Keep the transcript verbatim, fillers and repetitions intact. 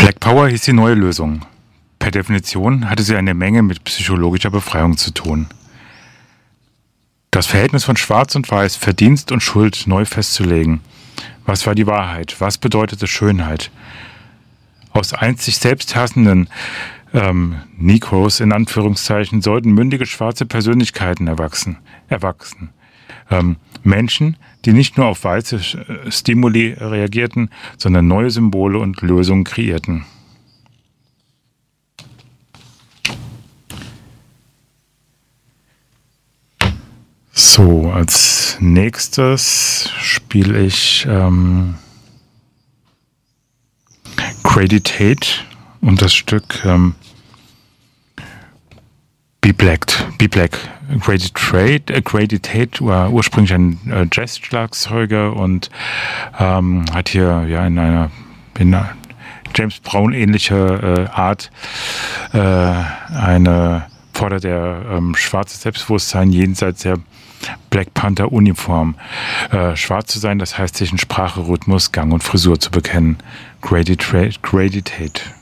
Black Power hieß die neue Lösung. Per Definition hatte sie eine Menge mit psychologischer Befreiung zu tun. Das Verhältnis von Schwarz und Weiß, Verdienst und Schuld neu festzulegen. Was war die Wahrheit? Was bedeutete Schönheit? Aus einst sich selbst hassenden ähm, Negroes in Anführungszeichen sollten mündige schwarze Persönlichkeiten erwachsen. erwachsen. Ähm, Menschen, die nicht nur auf weiße Stimuli reagierten, sondern neue Symbole und Lösungen kreierten. So, als nächstes spiele ich ähm, Grady Tate und das Stück ähm, Be Black. Be Black. Grady, Trade, äh, Grady Tate war ursprünglich ein äh, Jazz-Schlagzeuger und ähm, hat hier ja in einer, in einer James Brown ähnlicher äh, Art äh, eine fordert er ähm, schwarzes Selbstbewusstsein jenseits der Black Panther Uniform. Äh, schwarz zu sein, das heißt sich in Sprache, Rhythmus, Gang und Frisur zu bekennen. Grady, Grady Tate.